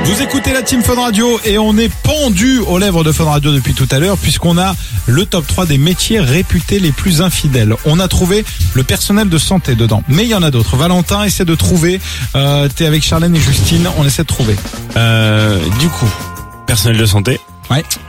Vous écoutez la Team Fun Radio et on est pendu aux lèvres de Fun Radio depuis tout à l'heure puisqu'on a le top 3 des métiers réputés les plus infidèles. On a trouvé le personnel de santé dedans, mais il y en a d'autres. Valentin essaie de trouver, t'es avec Charlène et Justine, on essaie de trouver. Du coup, personnel de santé. Ouais.